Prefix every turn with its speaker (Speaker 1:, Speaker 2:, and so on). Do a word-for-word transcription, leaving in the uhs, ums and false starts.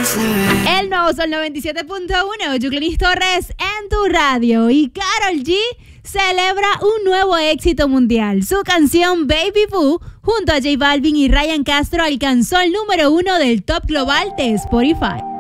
Speaker 1: El nuevo Sol noventa y siete punto uno, Yuclinis Torres en tu radio. Y Karol G celebra un nuevo éxito mundial. Su canción Baby Boo, junto a J Balvin y Ryan Castro, alcanzó el número uno del top global de Spotify.